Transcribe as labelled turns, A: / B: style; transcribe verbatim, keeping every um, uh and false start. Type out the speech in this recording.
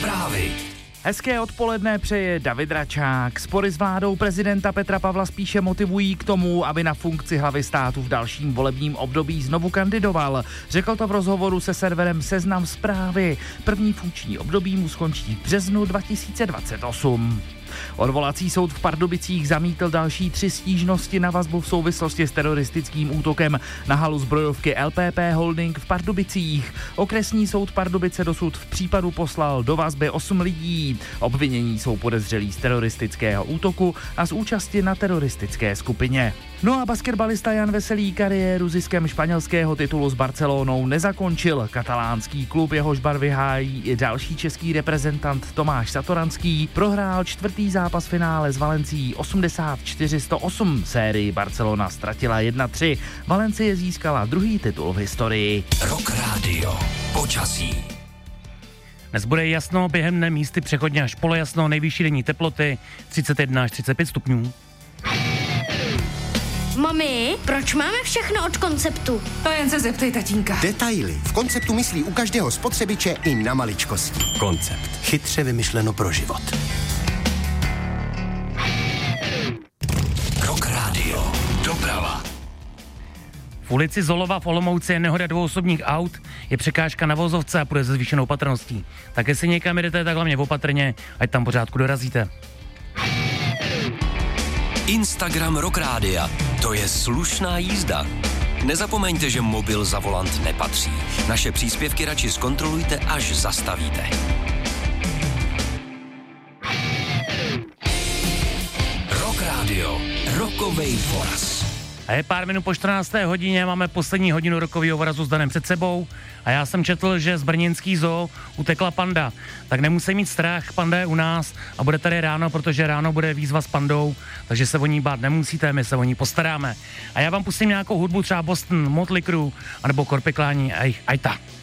A: Zprávy.
B: Hezké odpoledne přeje David Račák. Spory s vládou prezidenta Petra Pavla spíše motivují k tomu, aby na funkci hlavy státu v dalším volebním období znovu kandidoval. Řekl to v rozhovoru se serverem Seznam Zprávy. První funkční období mu skončí v březnu dva tisíce dvacet osm. Odvolací soud v Pardubicích zamítl další tři stížnosti na vazbu v souvislosti s teroristickým útokem na halu zbrojovky L P P Holding v Pardubicích. Okresní soud Pardubice dosud v případu poslal do vazby osm lidí. Obvinění jsou podezřelí z teroristického útoku a z účasti na teroristické skupině. No a basketbalista Jan Veselý kariéru ziskem španělského titulu s Barcelonou nezakončil. Katalánský klub, jehož barvy hájí i další český reprezentant Tomáš Satoranský, prohrál čtvrtý zápas finále s Valencií osmdesát čtyři sto osm. Sérii Barcelona ztratila jedna tři. Valencie získala druhý titul v historii.
A: Rock Radio. Počasí.
C: Dnes bude jasno, během dne místy přechodně až polojasno, nejvyšší denní teploty třicet jedna až třicet pět stupňů.
D: Mami, proč máme všechno od Konceptu?
E: To jen se zeptej tatínka.
F: Detaily. V Konceptu myslí u každého spotřebiče i na maličkosti. Koncept. Chytře vymyšleno pro život.
A: Rock Radio. Doprava.
C: V ulici Zolova v Olomouci je nehoda dvou osobních aut, je překážka na vozovce a půjde se zvýšenou patrností. Tak jestli někam jdete, tak hlavně opatrně, ať tam pořádku dorazíte.
A: Instagram Rock Rádia. To je slušná jízda. Nezapomeňte, že mobil za volant nepatří. Naše příspěvky radši zkontrolujte, až zastavíte. Rock Radio. Rokovej voraz.
C: A je pár minut po čtrnácté hodině, máme poslední hodinu rokového vorazu s Danem před sebou a já jsem četl, že z brněnský zoo utekla panda. Tak nemusí mít strach, panda je u nás a bude tady ráno, protože ráno bude výzva s pandou, takže se o ní bát nemusíte, my se o ní postaráme. A já vám pustím nějakou hudbu, třeba Boston, Motley Crue, anebo Korpiklání a jejich Aita.